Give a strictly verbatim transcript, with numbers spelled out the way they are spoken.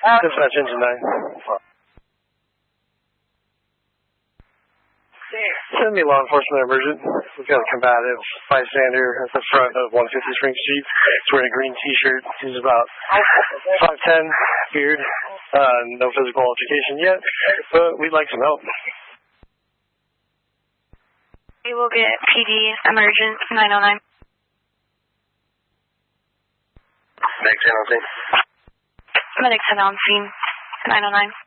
Dispatch engine nine. Send me law enforcement emergent. We've got a combative bystander at the front of one fifty Spring Street. He's wearing a green t-shirt. He's about five ten, beard. Uh, no physical altercation yet, but we'd like some help. We will get P D emergent nine oh nine. Medics in on scene. Medics head on scene nine oh nine.